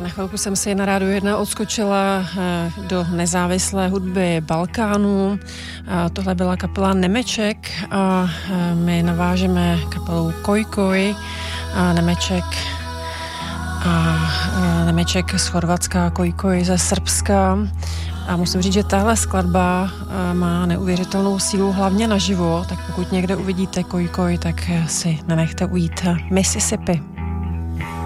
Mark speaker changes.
Speaker 1: Na chvilku jsem si na Rádiu 1 odskočila do nezávislé hudby Balkánu. Tohle byla kapela Nemeček a my navážeme kapelou Koj a Nemeček z Chorvatska, Koj ze Srbska. A musím říct, že tahle skladba má neuvěřitelnou sílu, hlavně naživo, tak pokud někde uvidíte Koj, tak si nenechte ujít Mississippi.